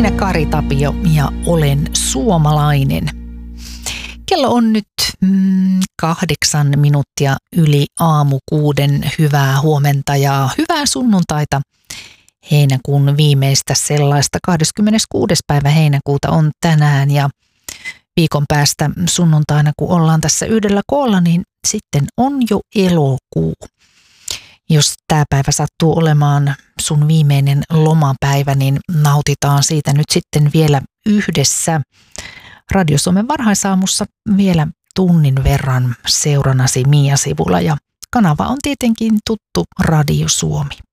minä Kari Tapio ja olen suomalainen. Kello on nyt 8 minuuttia yli aamu 6. Hyvää huomenta ja hyvää sunnuntaita. Heinäkuun viimeistä sellaista 26. päivä heinäkuuta on tänään ja viikon päästä sunnuntaina, kun ollaan tässä yhdellä koolla, niin sitten on jo elokuu. Jos tämä päivä sattuu olemaan sun viimeinen lomapäivä, niin nautitaan siitä nyt sitten vielä yhdessä. Radio Suomen varhaisaamussa vielä tunnin verran seuranasi Mia-sivulla ja kanava on tietenkin tuttu Radio Suomi.